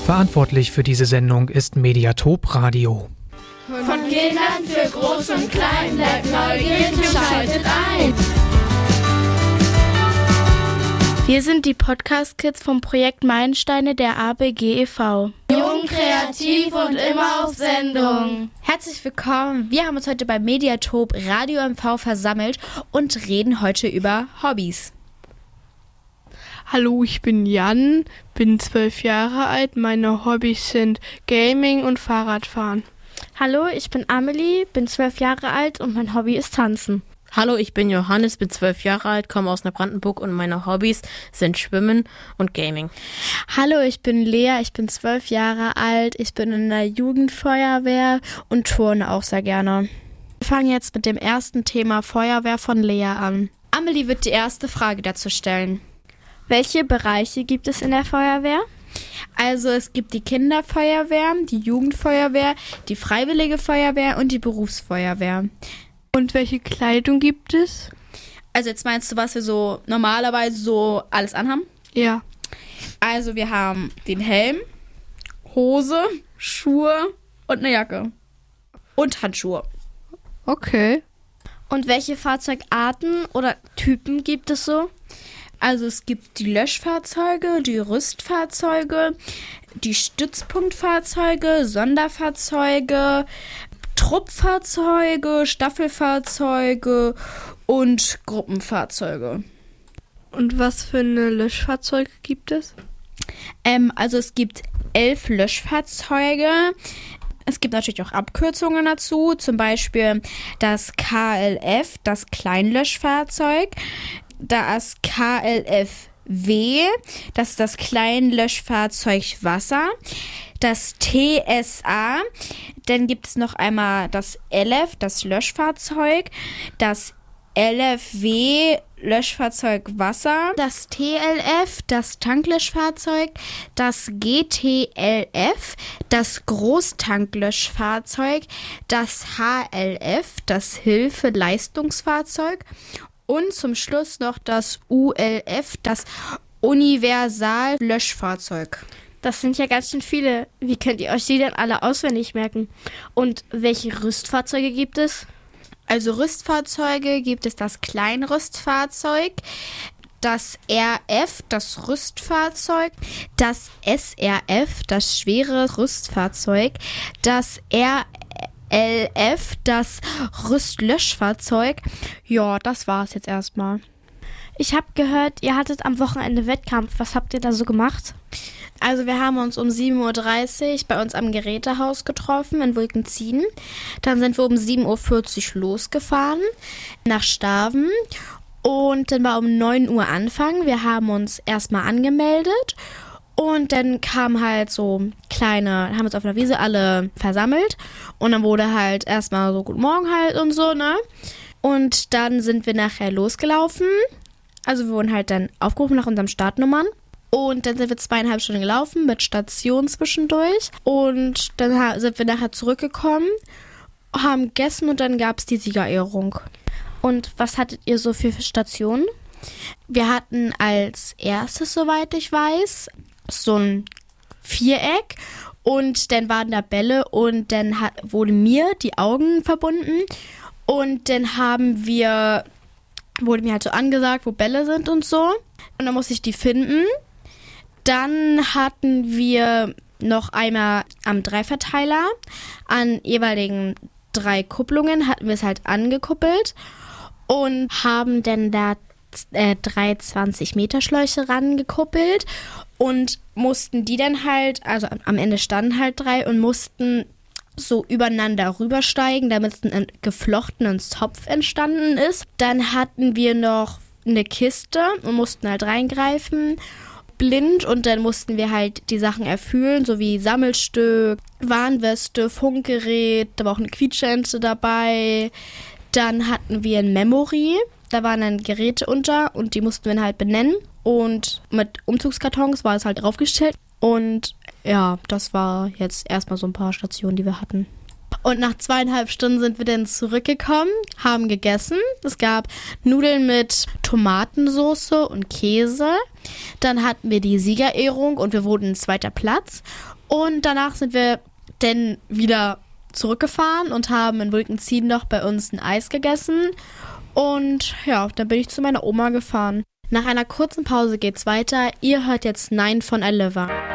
Verantwortlich für diese Sendung ist Mediatop Radio. Von Kindern für Groß und Klein, bleibt neugierig und schaltet ein. Wir sind die Podcast-Kids vom Projekt Meilensteine der ABG e.V. Jung, kreativ und immer auf Sendung. Herzlich willkommen. Wir haben uns heute bei Mediatop Radio MV versammelt und reden heute über Hobbys. Hallo, ich bin Jan, bin 12 Jahre alt. Meine Hobbys sind Gaming und Fahrradfahren. Hallo, ich bin Amelie, bin 12 Jahre alt und mein Hobby ist Tanzen. Hallo, ich bin Johannes, bin 12 Jahre alt, komme aus Neubrandenburg und meine Hobbys sind Schwimmen und Gaming. Hallo, ich bin Lea, ich bin 12 Jahre alt, ich bin in der Jugendfeuerwehr und turne auch sehr gerne. Wir fangen jetzt mit dem ersten Thema Feuerwehr von Lea an. Amelie wird die erste Frage dazu stellen. Welche Bereiche gibt es in der Feuerwehr? Also es gibt die Kinderfeuerwehr, die Jugendfeuerwehr, die Freiwillige Feuerwehr und die Berufsfeuerwehr. Und welche Kleidung gibt es? Also jetzt meinst du, was wir so normalerweise so alles anhaben? Ja. Also wir haben den Helm, Hose, Schuhe und eine Jacke. Und Handschuhe. Okay. Und welche Fahrzeugarten oder Typen gibt es so? Also es gibt die Löschfahrzeuge, die Rüstfahrzeuge, die Stützpunktfahrzeuge, Sonderfahrzeuge, Truppfahrzeuge, Staffelfahrzeuge und Gruppenfahrzeuge. Und was für eine Löschfahrzeuge gibt es? Also es gibt 11 Löschfahrzeuge. Es gibt natürlich auch Abkürzungen dazu, zum Beispiel das KLF, das Kleinlöschfahrzeug, das KLFW, das ist das Kleinlöschfahrzeug Wasser, das TSA, dann gibt es noch einmal das LF, das Löschfahrzeug, das LFW, Löschfahrzeug Wasser, das TLF, das Tanklöschfahrzeug, das GTLF, das Großtanklöschfahrzeug, das HLF, das Hilfeleistungsfahrzeug und zum Schluss noch das ULF, das Universallöschfahrzeug. Das sind ja ganz schön viele. Wie könnt ihr euch die denn alle auswendig merken? Und welche Rüstfahrzeuge gibt es? Also Rüstfahrzeuge gibt es das Kleinrüstfahrzeug, das RF, das Rüstfahrzeug, das SRF, das schwere Rüstfahrzeug, das RLF, das Rüstlöschfahrzeug. Ja, das war's jetzt erstmal. Ich habe gehört, ihr hattet am Wochenende Wettkampf. Was habt ihr da so gemacht? Also wir haben uns um 7.30 Uhr bei uns am Gerätehaus getroffen in Wulkenzien. Dann sind wir um 7.40 Uhr losgefahren nach Staven. Und dann war um 9 Uhr Anfang. Wir haben uns erstmal angemeldet. Und dann kamen halt so haben uns auf einer Wiese alle versammelt. Und dann wurde halt erstmal so Guten Morgen halt und so, ne? Und dann sind wir nachher losgelaufen. Also wir wurden halt dann aufgerufen nach unseren Startnummern. Und dann sind wir 2,5 Stunden gelaufen mit Station zwischendurch. Und dann sind wir nachher zurückgekommen, haben gegessen und dann gab es die Siegerehrung. Und was hattet ihr so für Stationen? Wir hatten als erstes, soweit ich weiß, so ein Viereck. Und dann waren da Bälle und dann wurden mir die Augen verbunden. Und dann wurde mir halt so angesagt, wo Bälle sind und so. Und dann musste ich die finden. Dann hatten wir noch einmal am Dreiverteiler an jeweiligen 3 Kupplungen, hatten wir es halt angekuppelt und haben dann da 3 20-Meter-Schläuche rangekuppelt und mussten die dann halt, also am Ende standen halt 3 und mussten so übereinander rübersteigen, damit es ein geflochtener Zopf entstanden ist. Dann hatten wir noch eine Kiste und mussten halt reingreifen, blind, und dann mussten wir halt die Sachen erfüllen, so wie Sammelstück, Warnweste, Funkgerät, da war auch eine Quietschente dabei. Dann hatten wir ein Memory, da waren dann Geräte unter und die mussten wir dann halt benennen und mit Umzugskartons war es halt draufgestellt. Und ja, das war jetzt erstmal so ein paar Stationen, die wir hatten. Und nach 2,5 Stunden sind wir dann zurückgekommen, haben gegessen. Es gab Nudeln mit Tomatensauce und Käse. Dann hatten wir die Siegerehrung und wir wurden 2. Platz. Und danach sind wir dann wieder zurückgefahren und haben in Wilkensee noch bei uns ein Eis gegessen. Und ja, dann bin ich zu meiner Oma gefahren. Nach einer kurzen Pause geht's weiter. Ihr hört jetzt Nein von Oliver.